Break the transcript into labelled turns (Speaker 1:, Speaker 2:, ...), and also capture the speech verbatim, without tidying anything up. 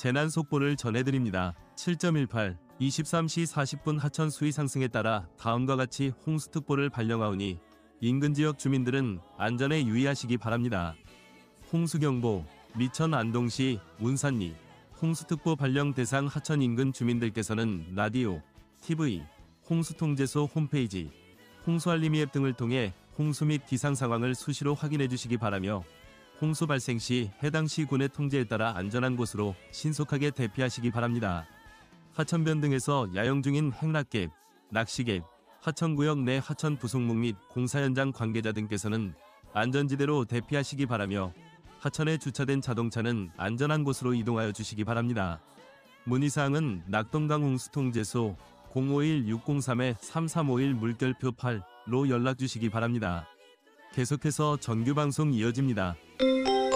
Speaker 1: 재난 속보를 전해드립니다. 칠 점 일팔, 이십삼 시 사십 분 하천 수위 상승에 따라 다음과 같이 홍수특보를 발령하오니 인근 지역 주민들은 안전에 유의하시기 바랍니다. 홍수경보, 미천 안동시, 운산리, 홍수특보 발령 대상 하천 인근 주민들께서는 라디오, 티비, 홍수통제소 홈페이지, 홍수알림이 앱 등을 통해 홍수 및 기상 상황을 수시로 확인해 주시기 바라며 홍수 발생 시 해당 시군의 통제에 따라 안전한 곳으로 신속하게 대피하시기 바랍니다. 하천변 등에서 야영 중인 행락객, 낚시객, 하천구역 내 하천 부속목 및 공사 현장 관계자 등께서는 안전지대로 대피하시기 바라며 하천에 주차된 자동차는 안전한 곳으로 이동하여 주시기 바랍니다. 문의사항은 낙동강 홍수통제소 공오일 육공삼 삼삼오일 물결표 팔로 연락주시기 바랍니다. 계속해서 정규방송 이어집니다.